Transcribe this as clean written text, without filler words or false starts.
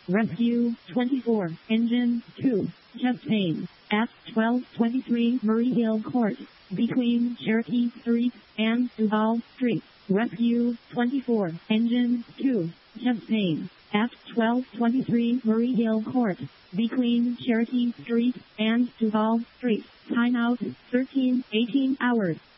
Rescue 24, Engine 2, chest pain, at 1223 Murray Hill Court, between Cherokee Street and Duval Street. Rescue 24, Engine 2, chest pain, at 1223 Murray Hill Court, between Cherokee Street and Duval Street. Timeout 13:18 hours.